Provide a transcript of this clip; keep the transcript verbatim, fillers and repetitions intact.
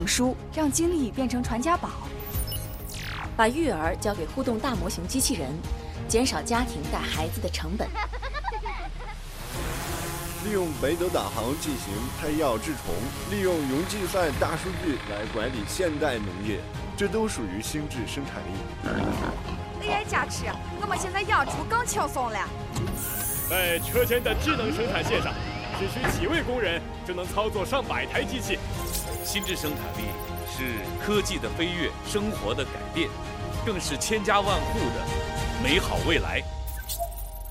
书，让精力变成传家宝。 把育儿交给互动大模型机器人，减少家庭带孩子的成本。 利用北斗导航进行拍药治虫，利用云计算大数据来管理现代农业，这都属于心智生产力。 A I 加持，我们现在养猪更轻松了。 在车间的智能生产线上，只需几位工人就能操作上百台机器。 心智生产力是科技的飞跃，生活的改变，更是千家万户的美好未来。